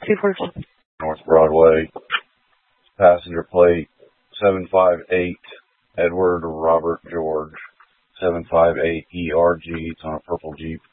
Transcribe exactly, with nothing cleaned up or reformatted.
two forty-seven. North Broadway. Passenger plate seven five eight Edward Robert George seven five eight E R G. It's on a purple Jeep.